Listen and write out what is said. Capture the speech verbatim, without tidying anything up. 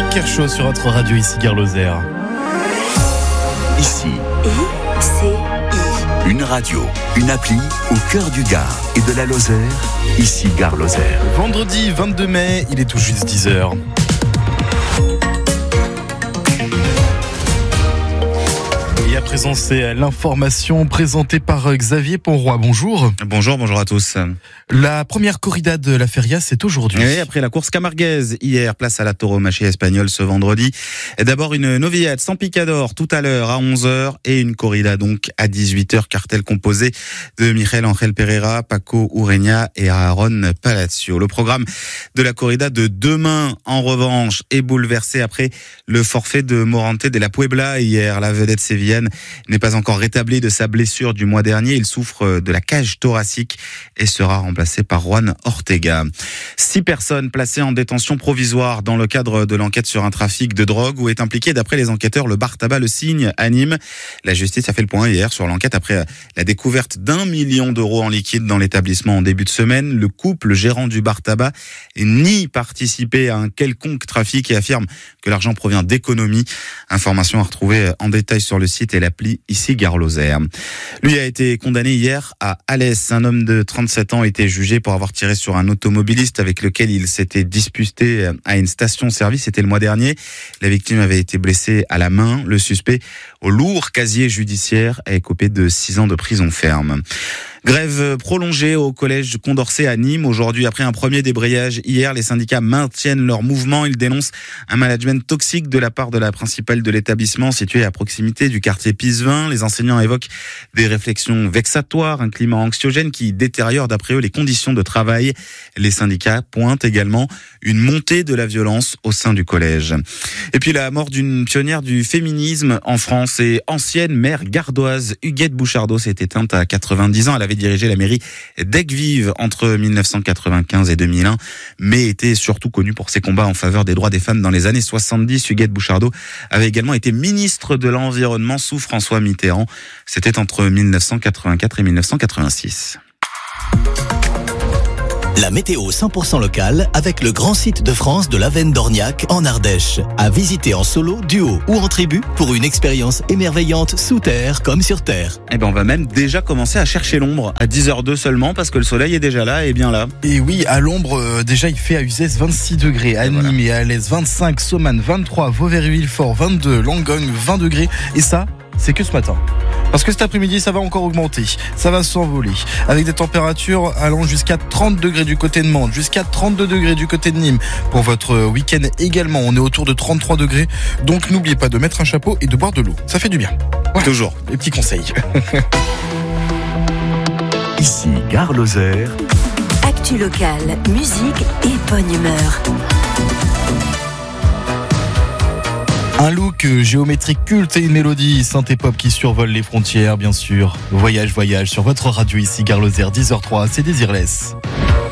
Kershaw sur votre radio, ici Gare Lozère. Ici, I C I. une radio, une appli au cœur du Gard et de la Lozère, ici Gare Lozère. Vendredi vingt-deux mai, il est tout juste dix heures. Et à présent, c'est l'information présentée par Xavier Ponroy. Bonjour. Bonjour, bonjour à tous. La première corrida de la Feria, c'est aujourd'hui. Et après la course camarguaise, hier, place à la tauromachie espagnole ce vendredi. D'abord une novillade sans picador tout à l'heure à onze heures et une corrida donc à dix-huit heures, cartel composé de Michel Angel Pereira, Paco Ureña et Aaron Palacio. Le programme de la corrida de demain, en revanche, est bouleversé après le forfait de Morante de la Puebla hier. La vedette sévillane n'est pas encore rétabli de sa blessure du mois dernier. Il souffre de la cage thoracique et sera remplacé par Juan Ortega. Six personnes placées en détention provisoire dans le cadre de l'enquête sur un trafic de drogue où est impliqué, d'après les enquêteurs, le bar tabac Le Cygne à Nîmes. La justice a fait le point hier sur l'enquête après la découverte d'un million d'euros en liquide dans l'établissement en début de semaine. Le couple gérant du bar tabac nie participer à un quelconque trafic et affirme que l'argent provient d'économies. Information à retrouver en détail sur le site et l'appli ici Gare Lozère. Lui a été condamné hier à Alès. Un homme de trente-sept ans a été jugé pour avoir tiré sur un automobiliste avec lequel il s'était disputé à une station-service. C'était le mois dernier. La victime avait été blessée à la main. Le suspect, au lourd casier judiciaire, a écopé de six ans de prison ferme. Grève prolongée au collège Condorcet à Nîmes. Aujourd'hui, après un premier débrayage hier, les syndicats maintiennent leur mouvement. Ils dénoncent un management toxique de la part de la principale de l'établissement situé à proximité du quartier Pisevin. Les enseignants évoquent des réflexions vexatoires, un climat anxiogène qui détériore d'après eux les conditions de travail. Les syndicats pointent également une montée de la violence au sein du collège. Et puis la mort d'une pionnière du féminisme en France et ancienne maire gardoise, Huguette Bouchardot, s'est éteinte à quatre-vingt-dix ans. Elle avait dirigé la mairie d'Aigues-Vives entre dix-neuf cent quatre-vingt-quinze et deux mille un, mais était surtout connue pour ses combats en faveur des droits des femmes dans les années soixante-dix. Huguette Bouchardot avait également été ministre de l'Environnement sous François Mitterrand. C'était entre dix-neuf cent quatre-vingt-quatre et dix-neuf cent quatre-vingt-six. La météo cent pour cent locale avec le grand site de France de l'Avenne d'Orniac en Ardèche. À visiter en solo, duo ou en tribu pour une expérience émerveillante sous terre comme sur terre. Eh ben, on va même déjà commencer à chercher l'ombre à dix heures deux seulement parce que le soleil est déjà là et bien là. Et oui, à l'ombre, euh, déjà il fait à Uzès vingt-six degrés, à Nîmes voilà. Et à Alès vingt-cinq, Somanes vingt-trois, Vauvert-Villefort vingt-deux, Langogne vingt degrés. Et ça, c'est que ce matin. Parce que cet après-midi, ça va encore augmenter. Ça va s'envoler. Avec des températures allant jusqu'à trente degrés du côté de Mantes, jusqu'à trente-deux degrés du côté de Nîmes. Pour votre week-end également, on est autour de trente-trois degrés. Donc n'oubliez pas de mettre un chapeau et de boire de l'eau. Ça fait du bien. Voilà. Toujours. Les petits conseils. Ici Gare Lozère. Actu locale, musique et bonne humeur. Un look géométrique culte et une mélodie synthé-pop qui survole les frontières, bien sûr. Voyage, voyage sur votre radio ici, Gare Lozère, dix heures zéro trois, c'est Désirless.